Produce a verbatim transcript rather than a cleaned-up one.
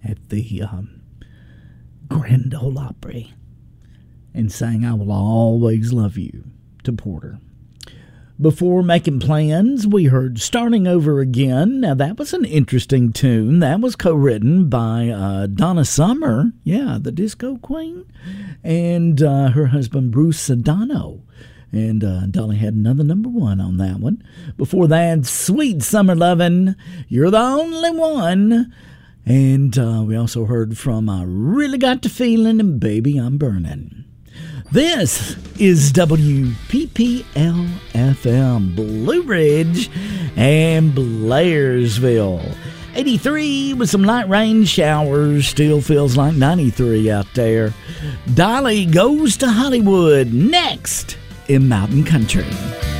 at the um, Grand Ole Opry and sang I Will Always Love You to Porter. Before Making Plans, we heard Starting Over Again. Now, that was an interesting tune. That was co-written by uh, Donna Summer, yeah, the disco queen, and uh, her husband, Bruce Sedano. And uh, Dolly had another number one on that one. Before that, Sweet Summer Lovin', You're the Only One. And uh, we also heard from I Really Got the Feeling and Baby I'm Burning. This is W P P L F M, Blue Ridge and Blairsville. eighty-three with some light rain showers. Still feels like ninety-three out there. Dolly Goes to Hollywood next in Mountain Country.